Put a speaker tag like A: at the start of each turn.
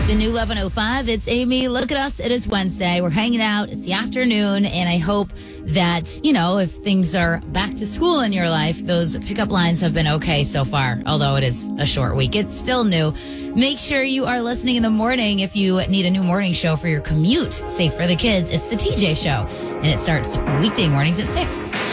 A: The new 11:05. It's Amy. Look at us. It is Wednesday. We're hanging out. It's the afternoon, and I hope that, if things are back to school in your life, those pickup lines have been okay so far, although it is a short week. It's still new. Make sure you are listening in the morning if you need a new morning show for your commute. Safe for the kids. It's the TJ Show, and it starts weekday mornings at 6.